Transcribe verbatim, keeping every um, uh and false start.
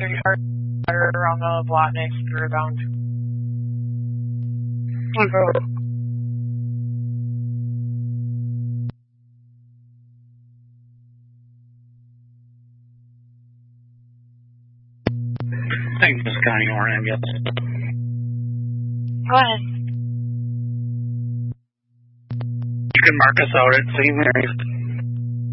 thirty water around the block next to the rebound. Okay. Thanks, Miss Connie Oran, yes. Go ahead. You can mark us out at Saint Mary's.